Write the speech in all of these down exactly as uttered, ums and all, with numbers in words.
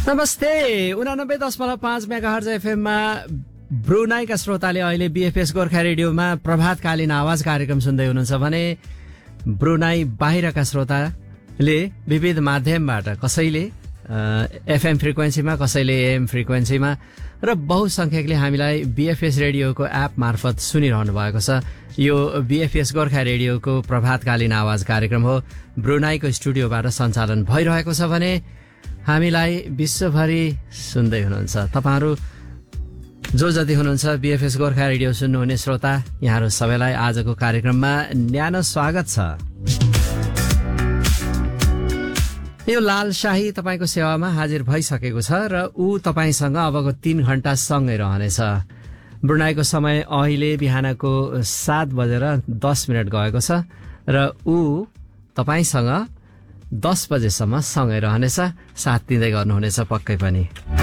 नमस्ते उनानब्बे दशमलव पाँच मेगाहर्ज एफएममा ब्रुनाईका श्रोताले अहिले बीएफएस गोर्खा रेडियोमा प्रभातकालीन आवाज कार्यक्रम सुन्दै हुनुहुन्छ भने ब्रुनाई बाहिरका श्रोताले विविध माध्यमबाट कसैले एफएम फ्रिक्वेन्सीमा कसैले एएम फ्रिक्वेन्सीमा र बहुसंख्यकले हामीलाई बीएफएस रेडियोको एप मार्फत सुनिरहनु भएको छ। यो बीएफएस गोर्खा रेडियोको प्रभातकालीन आवाज कार्यक्रम हो, ब्रुनाईको स्टुडियोबाट सञ्चालन भइरहेको छ भने हामीलाई विश्वभरि सुन्दै हुनुहुन्छ तपाईहरु जो जति हुनुहुन्छ बीएफएस गोर्खा रेडियो सुन्नुहुने श्रोता, यहाँहरु सबैलाई आजको कार्यक्रममा न्यानो स्वागत छ। यो लाल शाही तपाईको सेवामा हाजिर भइसकेको छ र ऊ तपाईसँग अबको तीन घण्टा सँगै रहनेछ। ब्रुनाईको समय अहिले बिहानको सात बजेर दस मिनट गएको छ र ऊ तपाईसँग दस बजेसम्म सँगै रहनेछ, साथ दिँदै गर्नुहुनेछ पक्कै पनि।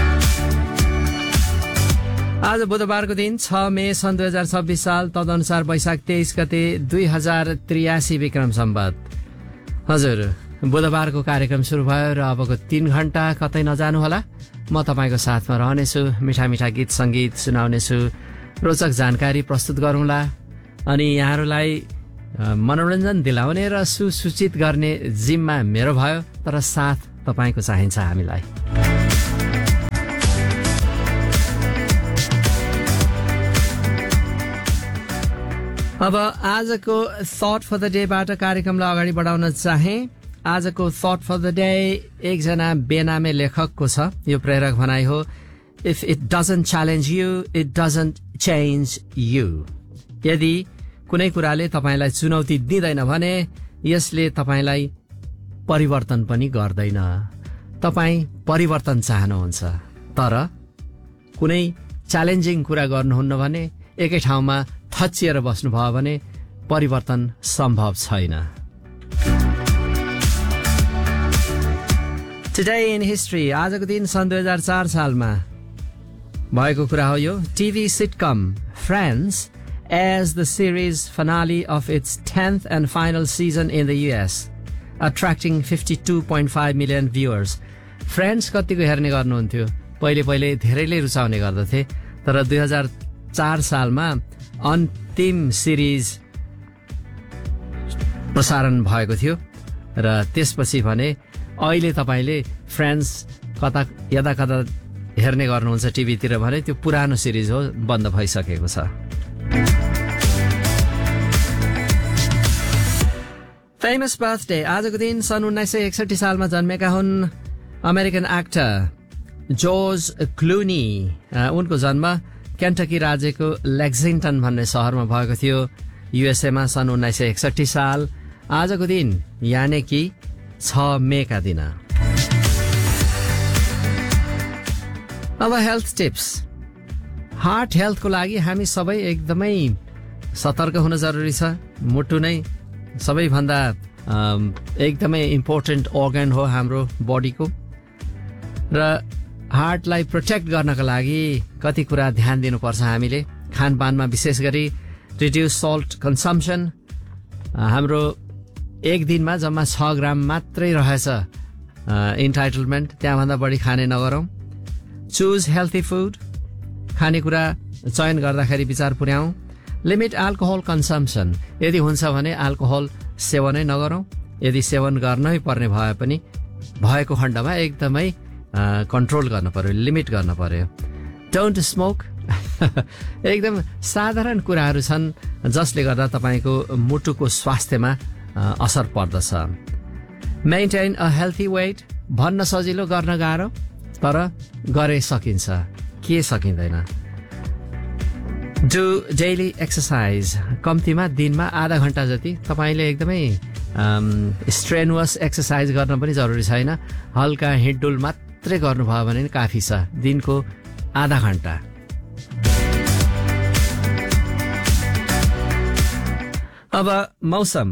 आज बुधबारको दिन छ मे सन् दुई हजार छब्बीस साल, तदनुसार वैशाख तेइस गते दुई हजार त्रियासी विक्रम सम्बत। हजुर, बुधबारको कार्यक्रम सुरु भयो र अबको तीन घण्टा कतै नजानुहोला, म तपाईको साथमा रहनेछु, मिठा मिठा गीत संगीत सुनाउनेछु, रोचक जानकारी प्रस्तुत गरौँला अनि यहाँहरूलाई मनोरञ्जन दिलाउने र सुसूचित गर्ने जिम्मा मेरो भयो, तर साथ तपाईको चाहिन्छ हामीलाई। अब आजको थट फर द डे बाट कार्यक्रमलाई अगाडि बढाउन चाहे। आजको थट फर द डे एकजना बेनामे लेखकको छ। यो प्रेरक भनाइ हो, if it doesn't challenge you it doesn't change you. यदि कुनै कुराले तपाईलाई चुनौती दिँदैन भने यसले तपाईलाई परिवर्तन पनि गर्दैन। तपाई परिवर्तन चाहनुहुन्छ तर कुनै च्यालेन्जिङ कुरा गर्नुहुन्न भने, एकै ठाउँमा थच्चिएर बस्नुभयो भने परिवर्तन सम्भव छैन। टुडे इन हिस्ट्री, आजको दिन सन् दुई हजार चार सालमा भएको कुरा हो। यो TV sitcom friends as the series finale of its tenth and final season in the U S, attracting fifty-two point five million viewers. Friends कतिको हेर्ने गर्नुहुन्थ्यो? पहिले पहिले धेरैले रुचाउने गर्दथे, तर दुई हजार चार सालमा अन्तिम सिरिज प्रसारण भएको थियो र त्यसपछि भने अहिले तपाईले फ्रेन्ड्स कता यदा कता हेर्ने गर्नुहुन्छ टिभीतिर भने त्यो पुरानो सिरिज हो, बन्द भइसकेको छ। फेमस बर्थडे, आजको दिन सन् उन्नाइस सय एकसठी सालमा जन्मेका हुन् अमेरिकन एक्टर जॉर्ज क्लूनी। उनको जन्म केन्टकी राज्यको लेक्सिङटन भन्ने शहरमा भएको थियो, युएसएमा सन् उन्नाइस सय एकसठी साल आजको दिन, यानि कि छ मे का दिन। अब हेल्थ टिप्स। हार्ट हेल्थको लागि हामी सबै एकदमै सतर्क हुन जरुरी छ। मुटु नै सबैभन्दा एकदमै इम्पोर्टेन्ट अर्गन हो हाम्रो बडीको र हार्टलाई प्रोटेक्ट गर्नका लागि कति कुरा ध्यान दिनुपर्छ हामीले। खानपानमा विशेष गरी रिड्युस सल्ट कन्सम्पसन। हाम्रो एक दिनमा जम्मा छ ग्राम मात्रै रहेछ इन्टाइटलमेन्ट, त्यहाँभन्दा बढी खाने नगरौँ। चुज हेल्थी फुड, खानेकुरा चयन गर्दाखेरि विचार पुर्याउँ। लिमिट अल्कोहल कन्सम्पसन, यदि हुन्छ भने अल्कोहल सेवनै नगरौँ, यदि सेवन गर्नै पर्ने भए पनि भएको खण्डमा एकदमै कन्ट्रोल गर्न पर्यो, लिमिट गर्न पर्यो। Don't smoke. एकदम साधारण कुराहरू छन् जसले गर्दा तपाईको मुटुको स्वास्थ्यमा असर पर्दछ। मेन्टेन अ हेल्थी वेट, भन्न सजिलो गर्न गाह्रो, तर गरे सकिन्छ, के सकिँदैन। डु डेली एक्सर्साइज, कम्तीमा दिनमा आधा घण्टा जति। तपाईले एकदमै स्ट्रेनुअस एक्सर्साइज गर्न पनि जरुरी छैन, हल्का हिँडडुल मात्रै गर्नुभयो भने काफी छ, दिनको आधा घण्टा। अब मौसम।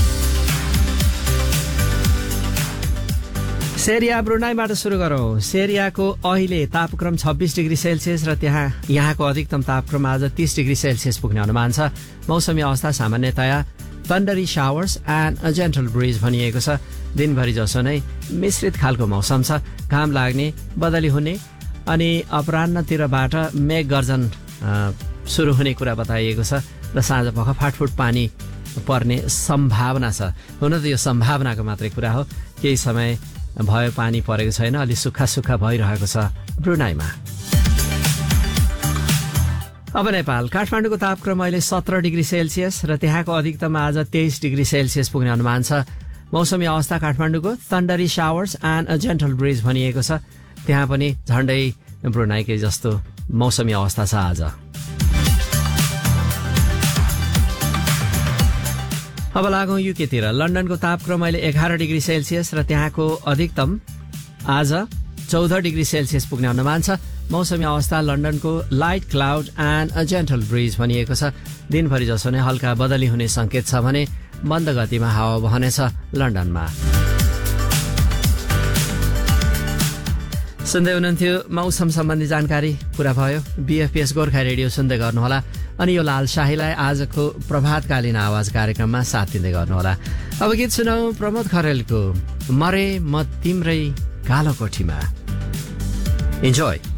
सेरिया ब्रुनाईबाट सुरु गरौं। सेरियाको अहिले तापक्रम छब्बीस डिग्री सेल्सियस र त्यहाँ यहाँको अधिकतम तापक्रम आज तीस डिग्री सेल्सियस पुग्ने अनुमान छ। मौसमी अवस्था सामान्यतया थन्डरी showers and a gentle bridge भनिएको छ। दिनभरि जसो नै मिश्रित खालको मौसम छ। घाम लाग्ने, बदली हुने अनि अपराह्नतिरबाट मेघ गर्जन सुरु हुने कुरा बताइएको छ र साँझ पख फाटफुट पानी पर्ने सम्भावना छ। हुन त यो सम्भावनाको मात्रै कुरा हो, केही समय भयो पानी परेको छैन, अलि सुक्खा सुक्खा भइरहेको छ ब्रुनाईमा। अब नेपाल, काठमाडौँको तापक्रम अहिले सत्र डिग्री सेल्सियस र त्यहाँको अधिकतम आज तेइस डिग्री सेल्सियस पुग्ने अनुमान छ। मौसमी अवस्था काठमाडौँको थन्डरी showers and a gentle bridge भनिएको छ। त्यहाँ पनि झण्डै ब्रुनाईकै जस्तो मौसमी अवस्था छ आज। अब लागौं युकेतिर। लन्डनको तापक्रम अहिले एघार डिग्री सेल्सियस र त्यहाँको अधिकतम आज चौध डिग्री सेल्सियस पुग्ने अनुमान छ। मौसमी अवस्था लन्डनको light cloud and a gentle bridge भनिएको छ। दिनभरि जसो नै हल्का बदली हुने संकेत छ भने मन्द गतिमा हावा बहनेछ लन्डनमा। सुन्दै हुनुहुन्थ्यो मौसम सम्बन्धी जानकारी पुरा भयो। बीएफपीएस गोर्खा रेडियो सुन्दै गर्नुहोला अनि यो लाल शाहीलाई आजको प्रभातकालीन आवाज कार्यक्रममा साथ दिँदै गर्नुहोला। अब गीत सुनौ प्रमोद खरेलको मरे म तिम्रै कालो कोठीमा। इन्जोय।